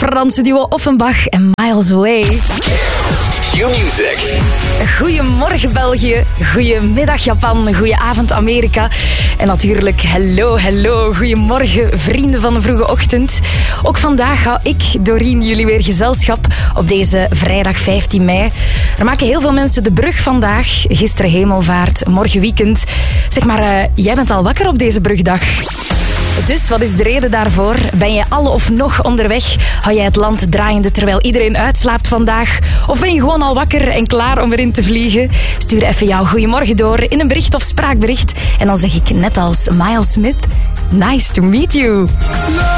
Franse duo Offenbach en Miles Away. Q-Music. Goedemorgen België, goedemiddag Japan, goedenavond Amerika. En natuurlijk hallo, goedemorgen vrienden van de vroege ochtend. Ook vandaag hou ik, Doreen, jullie weer gezelschap op deze vrijdag 15 mei. Er maken heel veel mensen de brug vandaag. Gisteren hemelvaart, morgen weekend. Zeg maar, jij bent al wakker op deze brugdag. Dus wat is de reden daarvoor? Ben je al of nog onderweg? Hou jij het land draaiende terwijl iedereen uitslaapt vandaag? Of ben je gewoon al wakker en klaar om erin te vliegen? Stuur even jouw goeiemorgen door in een bericht of spraakbericht. En dan zeg ik net als Miles Smith, nice to meet you.